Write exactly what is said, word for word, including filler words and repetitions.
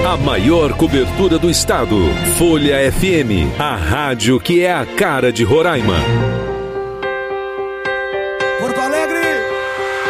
A maior cobertura do estado. Folha F M, a rádio que é a cara de Roraima. Porto Alegre!